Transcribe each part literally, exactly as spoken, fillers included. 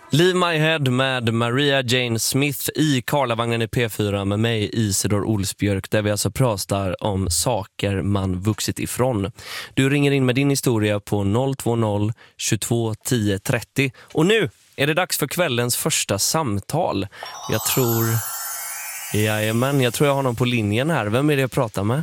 Leave My Head med Maria Jane Smith i Karlavagnen i P fyra med mig, Isidor Olsbjörk, där vi alltså pratar om saker man vuxit ifrån. Du ringer in med din historia på noll två noll tjugotvå tio trettio. Och nu är det dags för kvällens första samtal. Jag tror... Jajamän, jag tror jag har någon på linjen här. Vem är det jag pratar med?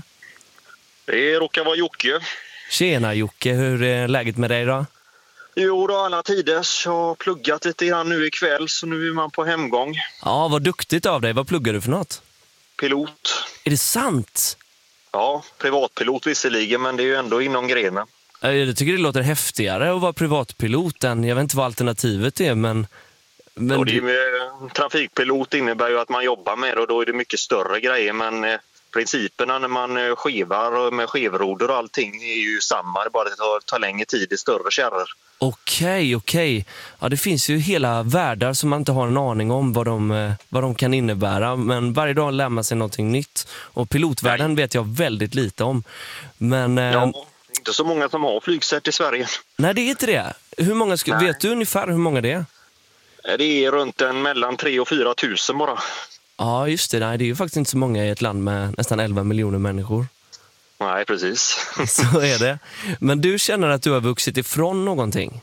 Det råkar vara Jocke. Tjena Jocke, hur är läget med dig då? Jo då, alla tiders. Jag har pluggat lite grann nu ikväll, så nu är man på hemgång. Ja, vad duktigt av dig. Vad pluggar du för något? Pilot. Är det sant? Ja, privatpilot visserligen, men det är ju ändå inom grenen. Jag tycker det låter häftigare att vara privatpilot än, jag vet inte vad alternativet är, men... men och det är med, trafikpilot innebär ju att man jobbar med det, och då är det mycket större grejer, men eh, principerna när man eh, skivar med skivroder och allting är ju samma, det bara det tar, tar längre tid i större kärror. Okej, okej. Ja, det finns ju hela världar som man inte har en aning om vad de, vad de kan innebära. Men varje dag lär man sig någonting nytt. Och pilotvärlden nej. vet jag väldigt lite om. Men, ja, eh, inte så många som har flygcert i Sverige. Nej, det är inte det. Hur många ska, vet du ungefär hur många det är? Det är runt en mellan tre och fyra tusen bara. Ja, just det. Nej, det är ju faktiskt inte så många i ett land med nästan elva miljoner människor. Nej, precis. Så är det. Men du känner att du har vuxit ifrån någonting?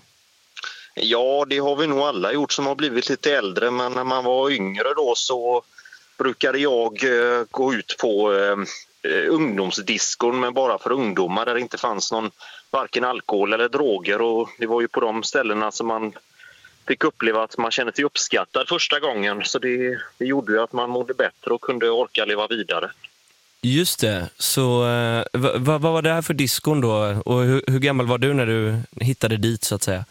Ja, det har vi nog alla gjort som har blivit lite äldre. Men när man var yngre då så brukade jag eh, gå ut på eh, ungdomsdiskon, men bara för ungdomar där det inte fanns någon varken alkohol eller droger. Och det var ju på de ställena som man fick uppleva att man kände sig uppskattad första gången. Så det, det gjorde ju att man mådde bättre och kunde orka leva vidare. Just det. Så eh, vad, vad var det här för diskon då? Och hur, hur gammal var du när du hittade dit så att säga?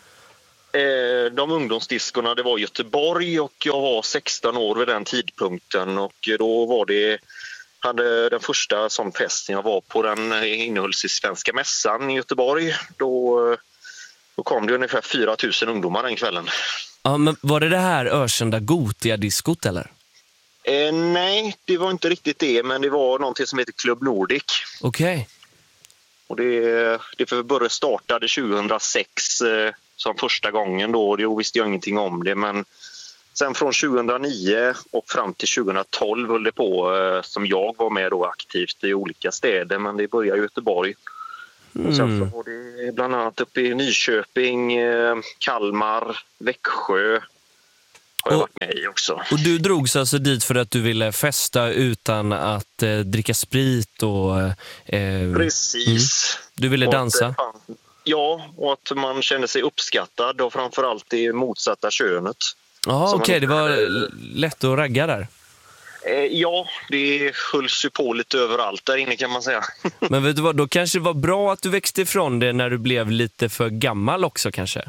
Eh, de ungdomsdiskorna, det var Göteborg och jag var sexton år vid den tidpunkten. Och då var det, hade den första sån festen jag var på, den innehölls i Svenska mässan i Göteborg. Då, då kom det ungefär fyra tusen ungdomar den kvällen. Ja, men var det det här ökända Gotia-diskot eller? Eh, nej, det var inte riktigt det, men det var någonting som heter Club Nordic. Okej. Okay. Och det, det för började startade tjugohundrasex eh, som första gången då, och då visste jag ingenting om det, men sen från tjugohundranio och fram till tjugohundratolv höll det på eh, som jag var med då aktivt i olika städer, men det började i Göteborg. Mm. Och sen så var det bland annat uppe i Nyköping, eh, Kalmar, Växjö. Har jag varit med i också. Och du drogs alltså dit för att du ville festa utan att eh, dricka sprit och... Eh, Precis. Mm. Du ville dansa? Och att, ja, och att man kände sig uppskattad och framförallt det motsatta könet. Ja, okej. Okay. Det var lätt att ragga där. Eh, ja, det hölls ju på lite överallt där inne kan man säga. Men vet du vad, då kanske det var bra att du växte ifrån det när du blev lite för gammal också kanske?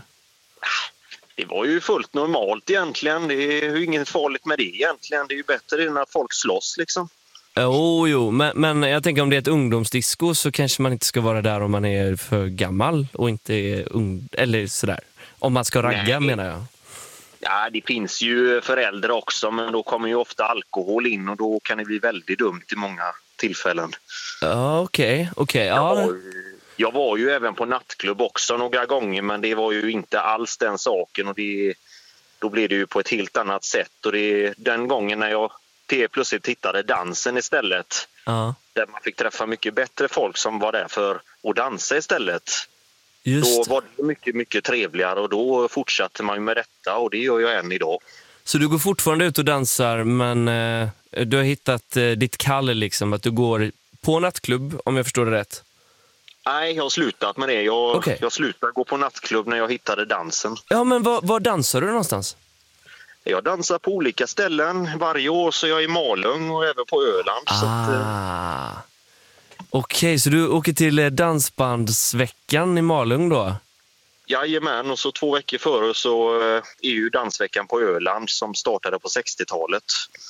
Det var ju fullt normalt egentligen. Det är ju inget farligt med det egentligen. Det är ju bättre än att folk slåss liksom. Jo, jo. Men, men jag tänker om det är ett ungdomsdisco så kanske man inte ska vara där om man är för gammal och inte är ung, eller sådär. Om man ska ragga. Nej. Menar jag. Ja, det finns ju föräldrar också, men då kommer ju ofta alkohol in och då kan det bli väldigt dumt i många tillfällen. Ja, okej. Okay, okay, ja. Jag var, jag var ju även på nattklubb också några gånger, men det var ju inte alls den saken och det, då blev det ju på ett helt annat sätt. Och det, den gången när jag till plötsligt tittade dansen istället, ja. Där man fick träffa mycket bättre folk som var där för att dansa istället. Just. Då var det mycket, mycket trevligare och då fortsatte man med detta och det gör jag än idag. Så du går fortfarande ut och dansar, men eh, du har hittat eh, ditt kall liksom, att du går på nattklubb, om jag förstår det rätt? Nej, jag har slutat med det. Jag, okay. jag slutade gå på nattklubb när jag hittade dansen. Ja, men var, var dansar du någonstans? Jag dansar på olika ställen. Varje år så är jag i Malung och även på Öland. Ah. Så att, Okej, okay, så du åker till dansbandsveckan i Malung då? Jajamän, och så två veckor före så är ju dansveckan på Öland som startade på sextiotalet.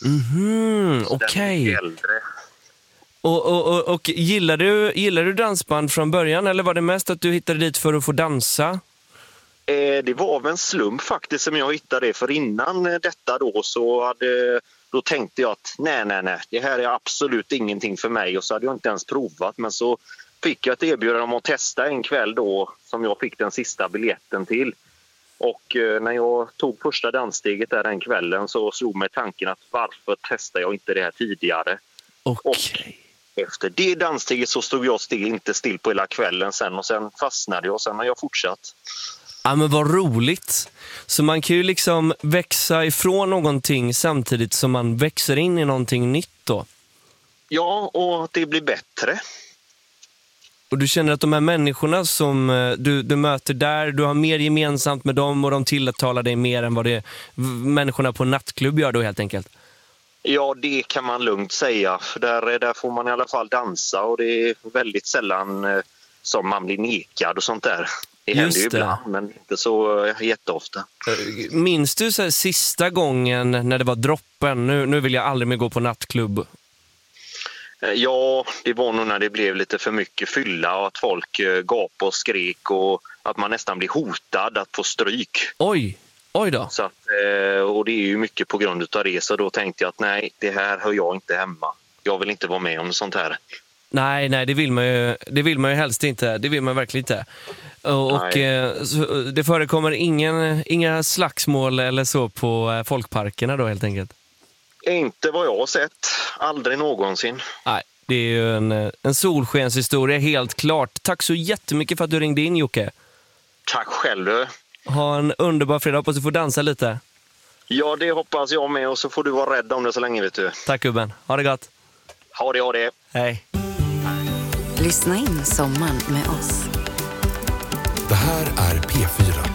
Mhm, okej. Okay. Och, och, och, och gillar, du, gillar du dansband från början eller var det mest att du hittade dit för att få dansa? Eh, det var av en slump faktiskt som jag hittade det, för innan detta då så hade, då tänkte jag att nej, nej, nej, det här är absolut ingenting för mig och så hade jag inte ens provat, men så fick jag ett erbjudande om att testa en kväll då som jag fick den sista biljetten till. Och eh, när jag tog första danssteget där den kvällen så slog mig tanken att varför testar jag inte det här tidigare? Okej. Och efter det danssteget så stod jag still, inte still på hela kvällen sen och sen fastnade jag och sen har jag fortsatt. Ja, men vad roligt. Så man kan ju liksom växa ifrån någonting samtidigt som man växer in i någonting nytt då. Ja, och det blir bättre. Och du känner att de här människorna som du, du möter där, du har mer gemensamt med dem och de tilltalar dig mer än vad det människorna på en nattklubb gör då helt enkelt? Ja, det kan man lugnt säga. För där, där får man i alla fall dansa och det är väldigt sällan eh, som man blir nekad och sånt där. Det Just händer ju det. ibland, men inte så eh, jätteofta. Minns du så här, sista gången när det var droppen? Nu, nu vill jag aldrig mer gå på nattklubb. Ja, det var nog när det blev lite för mycket fylla och att folk gapade och skrek och att man nästan blir hotad att få stryk. Oj, oj då. Så att, och det är ju mycket på grund av det, så då tänkte jag att nej, det här hör jag inte hemma. Jag vill inte vara med om sånt här. Nej, nej, det vill man ju, det vill man ju helst inte. Det vill man verkligen inte. Och, och så, det förekommer ingen, inga slagsmål eller så på folkparkerna då helt enkelt? Inte vad jag har sett. Aldrig någonsin. Nej, det är ju en, en solskenshistoria helt klart. Tack så jättemycket för att du ringde in, Jocke. Tack själv. Ha en underbar fredag. Hoppas du får dansa lite. Ja, det hoppas jag med. Och så får du vara rädd om det så länge, vet du. Tack gubben. Ha det gott. Ha det, ha det. Hej. Lyssna in sommaren med oss. Det här är P fyra.